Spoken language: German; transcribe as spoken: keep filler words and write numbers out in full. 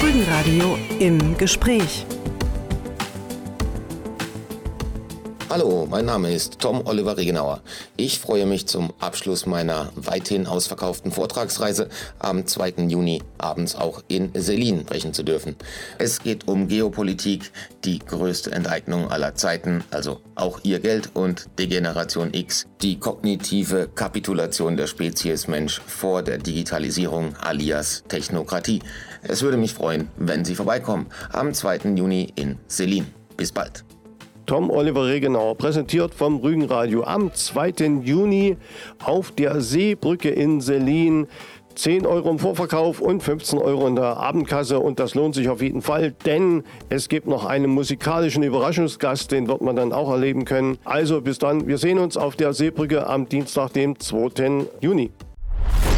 Rügenradio im Gespräch. Hallo, mein Name ist Tom Oliver Regenauer. Ich freue mich zum Abschluss meiner weithin ausverkauften Vortragsreise am zweiten Juni abends auch in Selin sprechen zu dürfen. Es geht um Geopolitik, die größte Enteignung aller Zeiten, also auch ihr Geld und Degeneration X, die kognitive Kapitulation der Spezies Mensch vor der Digitalisierung alias Technokratie. Es würde mich freuen, wenn Sie vorbeikommen am zweiten Juni in Selin. Bis bald. Tom Oliver Regenauer, präsentiert vom Rügenradio am zweiten Juni auf der Seebrücke in Selin. zehn Euro im Vorverkauf und fünfzehn Euro in der Abendkasse, und das lohnt sich auf jeden Fall, denn es gibt noch einen musikalischen Überraschungsgast, den wird man dann auch erleben können. Also bis dann, wir sehen uns auf der Seebrücke am Dienstag, dem zweiten Juni.